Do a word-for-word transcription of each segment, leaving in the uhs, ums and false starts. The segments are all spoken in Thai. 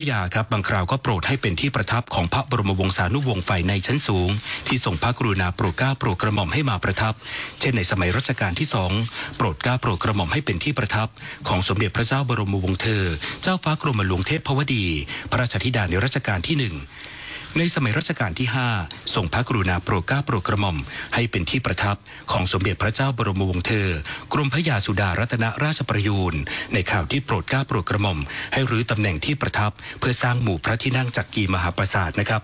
ยาครับบางคราวก็โปรดให้เป็นที่ประทับของพระบรมวงศานุวงศ์ฝ่ายในชั้นสูงที่ทรงพระกรุณาโปรดเกล้าโปรดกระหม่อมให้มาประทับเช่นในสมัยรัชกาลที่สองโปรดเกล้าโปรดกระหม่อมให้เป็นที่ประทับของสมเด็จพระเจ้าบรมวงศ์เธอเจ้าฟ้ากรมหลวงเทพพวดีพระราชธิดาในรัชกาลที่หนึ่งในสมัยรัชกาลที่ห้าทรงพระกรุณาโปรดเกล้าโปรดกระหม่อมให้เป็นที่ประทับของสมเด็จพระเจ้าบรมวงศ์เธอกรมพระยาสุดารัตนราชประยูรในข่าวที่โปรดเกล้าโปรดกระหม่อมให้รื้อตำแหน่งที่ประทับเพื่อสร้างหมู่พระที่นั่งจักรีมหาปราสาทนะครับ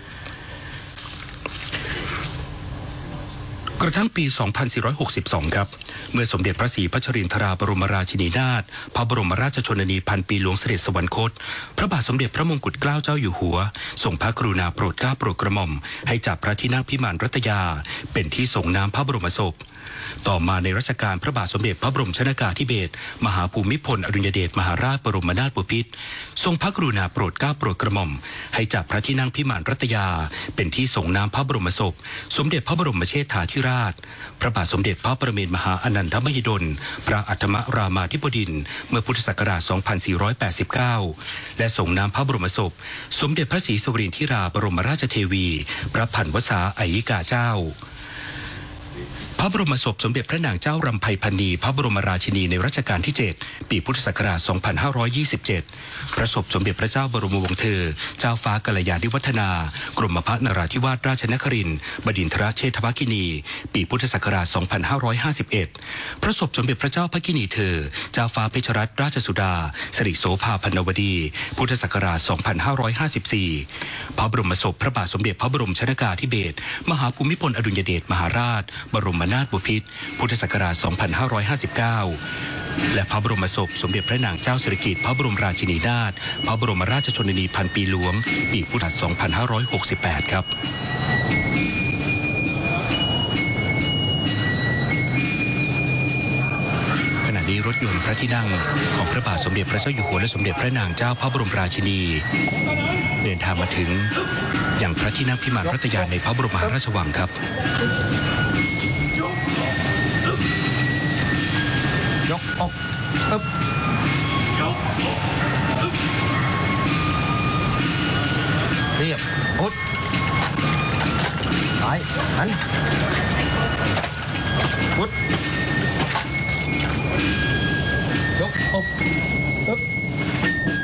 กระทั่งปี สองพันสี่ร้อยหกสิบสอง ครับเมื่อสมเด็จพระศรีพัชรินทราบรมราชินีนาถพระบรมราชชนนีพันปีหลวงเสด็จสวรรคตพระบาทสมเด็จพระมงกุฎเกล้าเจ้าอยู่หัวทรงพระกรุณาโปรดเกล้าโปรดกระหม่อมให้จัดพระที่นั่งพิมานรัตยาเป็นที่ส่งน้ำพระบรมศพต่อมาในรัชกาลพระบาทสมเด็จพระบรมชนกาธิเบศรมหาภูมิพลอดุลยเดชมหาราชบรมนาถบพิตรทรงพระกรุณาโปรดเกล้าโปรดกระหม่อมให้จัดพระที่นั่งพิมานรัตยาเป็นที่ส่งน้ำพระบรมศพสมเด็จพระบรมเชษฐาธิราชพระบาทสมเด็จพระประเมนมหาอนันทมหิดลพระอัฏฐมรามาธิบดินทร์เมื่อพุทธศักราช สองพันสี่ร้อยแปดสิบเก้า และส่งน้ำพระบรมศพสมเด็จพระศรีสวรินทร์ธิราบรมราชเทวีพระพันวษาอัยยิกาเจ้าพระบรมศพสมเด็จพระนางเจ้ารำไพพรรณีพระบรมราชินีในรัชกาลที่เจ็ดปีพุทธศักราช สองพันห้าร้อยยี่สิบเจ็ด พระศพสมเด็จพระเจ้าบรมวงศ์เธอเจ้าฟ้ากัลยาณิวัฒนากรมพระนราธิวาสราชนครินทร์บดินทรเชษฐภคินีปีพุทธศักราช สองพันห้าร้อยห้าสิบเอ็ด พระศพสมเด็จพระเจ้าภคินีเธอเจ้าฟ้าเพชรรัตนราชสุดาสิริโสภาพนวดีพุทธศักราช สองพันห้าร้อยห้าสิบสี่ พระบรมศพพระบาทสมเด็จพระบรมชนกาธิเบศรมหาภูมิพลอดุลยเดชมหาราชบรมนาถบพิตรพุทธศักราช สองพันห้าร้อยห้าสิบเก้า และพระบรมศพสมเด็จพระนางเจ้าสิริกิติ์พระบรมราชินีนาถพระบรมราชชนนีพันปีหลวงปีพุทธศักราช สองพันห้าร้อยหกสิบแปด ครับขณะนี้รถยนต์พระที่นั่งของพระบาทสมเด็จพระเจ้าอยู่หัวและสมเด็จพระนางเจ้าพระบรมราชินีเดินทางมาถึงอย่างพระที่นั่งพิมานรัตยาในพระบรมมหาราชวังครับยกอกปึ๊บยกปึ๊บเรียบปุ๊บไปหันปุ๊บยกอกปึ๊บ